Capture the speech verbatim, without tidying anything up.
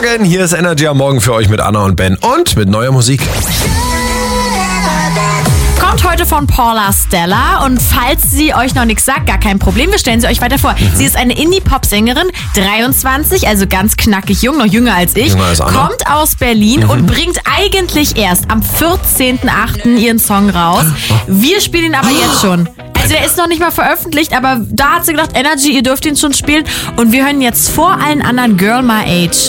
Morgen, hier ist Energy am Morgen für euch mit Anna und Ben und mit neuer Musik. Kommt heute von Paula Stella und falls sie euch noch nichts sagt, gar kein Problem, wir stellen sie euch weiter vor. Mhm. Sie ist eine Indie-Pop-Sängerin, dreiundzwanzig, also ganz knackig jung, noch jünger als ich, jünger als Anna. Kommt aus Berlin mhm. und bringt eigentlich erst am vierzehnten achten ihren Song raus. Wir spielen ihn aber jetzt schon. Also der ist noch nicht mal veröffentlicht, aber da hat sie gedacht, Energy, ihr dürft ihn schon spielen und wir hören jetzt vor allen anderen Girl My Age.